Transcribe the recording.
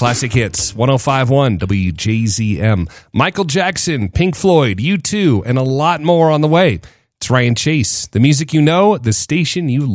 Classic Hits, 105.1 WJZM. Michael Jackson, Pink Floyd, U2, and a lot more on the way. It's Ryan Chase. The music you know, the station you